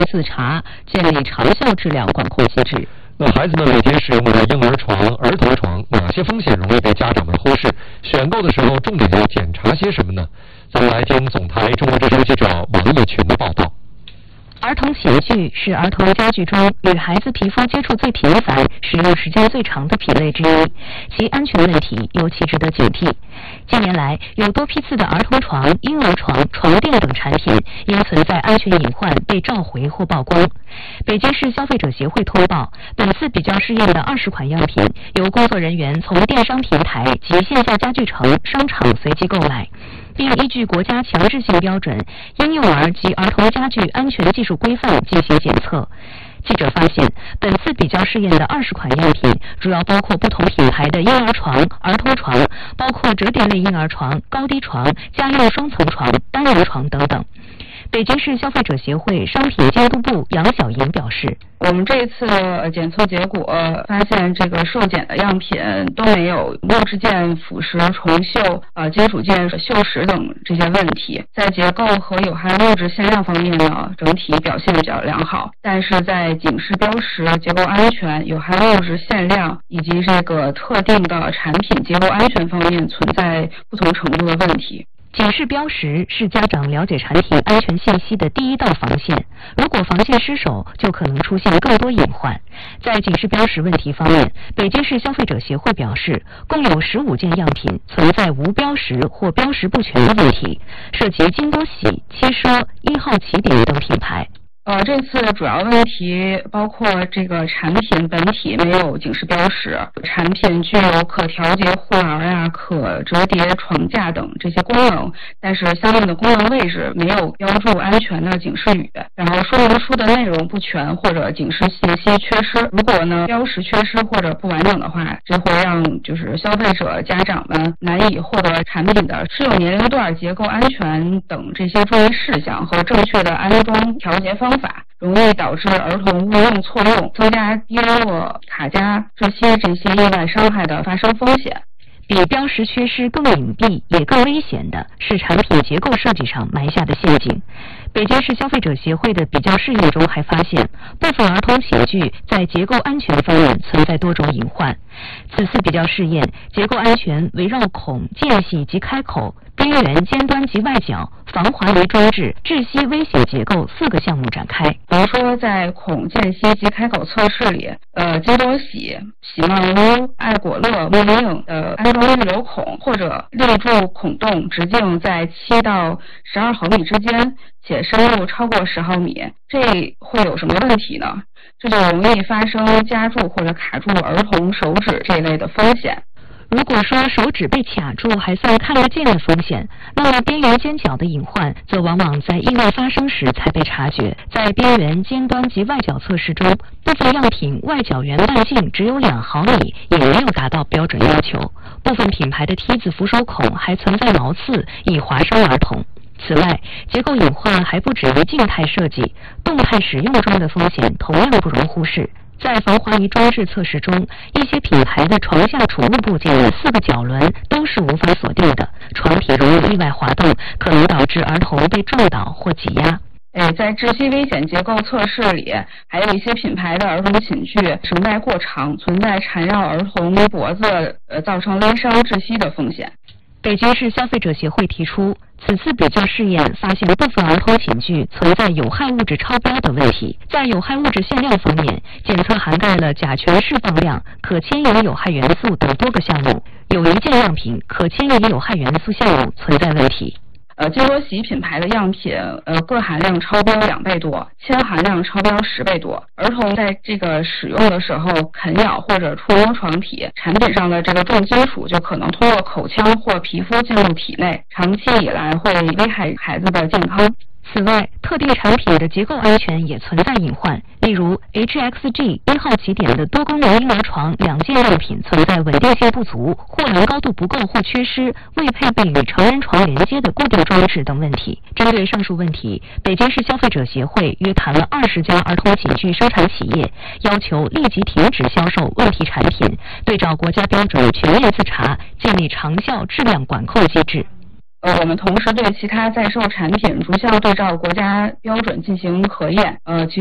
自查，建立长效质量管控机制。 那孩子们每天使用的婴儿床、儿童床，哪些风险容易被家长们忽视？选购的时候重点要检查些什么呢？咱们来听总台中国之声记者王叶群的报道。 儿童寝具是儿童家具中与孩子皮肤接触最频繁、使用时间最长的品类之一，其安全问题尤其值得警惕。近年来，有多批次的儿童床、婴儿床、床垫等产品因存在安全隐患被召回或曝光。北京市消费者协会通报，本次比较试验的20款样品由工作人员从电商平台及线下家具城、商场随机购买，并依据国家强制性标准《婴幼儿及儿童家具安全技术规范》进行检测。记者发现，本次比较试验的20款样品主要包括不同品牌的婴儿床、儿童床，包括折叠类婴儿床、高低床、家用双层床、单人床等等。北京市消费者协会商品监督部杨小莹表示， 我们这次检测结果发现，这个受检的样品都没有木质件腐蚀、重锈、金属件锈蚀等这些问题。在结构和有害物质限量方面呢，整体表现比较良好，但是在警示标识、结构安全、有害物质限量以及这个特定的产品结构安全方面存在不同程度的问题。 警示标识是家长了解产品安全信息的第一道防线，如果防线失守，就可能出现更多隐患。在警示标识问题方面，北京市消费者协会表示，共有15件样品存在无标识或标识不全的问题，涉及金多喜、七说、1号起点等品牌。 这次主要问题包括这个产品本体没有警示标识，产品具有可调节护栏可折叠床架等这些功能，但是相应的功能位置没有标注安全的警示语，然后说明书的内容不全或者警示信息缺失。如果呢标识缺失或者不完整的话，这会让消费者家长们难以获得产品的适用年龄段、结构安全等这些注意事项和正确的安装调节方法，容易导致儿童误用错用，增加跌落、卡夹、窒息这些意外伤害的发生风险。 比标识缺失更隐蔽也更危险的是产品结构设计上埋下的陷阱。北京市消费者协会的比较试验中还发现，部分儿童寝具在结构安全方面存在多种隐患。此次比较试验，结构安全围绕孔、间隙及开口、边缘、尖端及外角、防滑离装置、窒息危险结构4个项目展开。 比如说，在孔、间隙及开口测试里，金多喜、喜曼屋、爱果乐、木令的安装预留孔或者立柱孔洞直径在7到12毫米之间，且深入超过10毫米，这会有什么问题呢？这就容易发生夹住或者卡住儿童手指这一类的风险。 如果说手指被卡住还算看得见的风险，那么边缘尖角的隐患则往往在意外发生时才被察觉。在边缘、尖端及外角测试中，部分样品外角圆半径只有2毫米，也没有达到标准要求。部分品牌的梯子扶手孔还存在毛刺，易划伤儿童。此外，结构隐患还不止于静态设计，动态使用中的风险同样不容忽视。在防滑移装置测试中，一些品牌的床下储物部件的4个角轮都是无法锁定的，床体容易意外滑动，可能导致儿童被撞倒或挤压。 在窒息危险结构测试里，还有一些品牌的儿童寝具绳带过长，存在缠绕儿童脖子，造成勒伤窒息的风险。 北京市消费者协会提出，此次比较试验发现部分儿童寝具存在有害物质超标的问题。在有害物质限量方面，检测涵盖了甲醛释放量、可牵引有害元素等多个项目，有1件样品可牵引有害元素项目存在问题。 金多喜品牌的样品，铬含量超标2倍多，铅含量超标10倍多。儿童在这个使用的时候啃咬或者触摸床体，产品上的这个重金属就可能通过口腔或皮肤进入体内，长期以来会危害孩子的健康。 此外，特定产品的结构安全也存在隐患，例如 HXG 1号起点的多功能婴儿床2件样品存在稳定性不足、护栏高度不够或缺失、未配备与成人床连接的固定装置等问题。针对上述问题，北京市消费者协会约谈了20家儿童寝具生产企业，要求立即停止销售问题产品，对照国家标准全面自查，建立长效质量管控机制。 我们同时对其他在售产品逐项对照国家标准进行核验。其